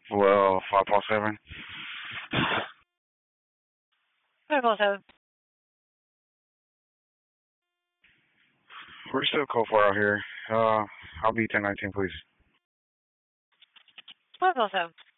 Well, 5.7. Also, We're still cold for out here. I'll be 1019, please. also.